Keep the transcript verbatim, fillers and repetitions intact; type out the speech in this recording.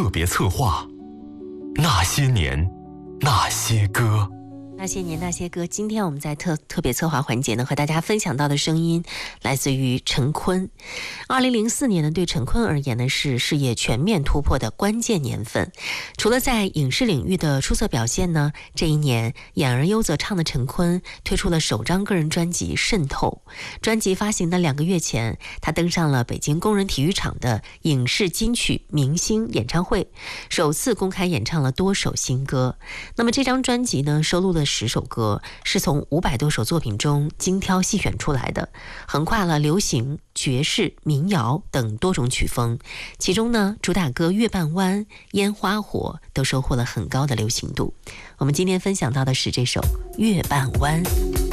特别策划，那些年，那些歌。 那些年那些歌，今天我们在特特别策划环节呢，和大家分享到的声音来自于陈坤。二零零四年呢，对陈坤而言呢，是事业全面突破的关键年份。除了在影视领域的出色表现呢，这一年演而优则唱的陈坤推出了首张个人专辑《渗透》。专辑发行的两个月前，他登上了北京工人体育场的影视金曲明星演唱会，首次公开演唱了多首新歌。那么这张专辑呢，收录了十首歌，是从五百多首作品中精挑细选出来的，横跨了流行、爵士、民谣等多种曲风。其中呢，主打歌《月半弯》、《烟花火》都收获了很高的流行度。我们今天分享到的是这首《月半弯》。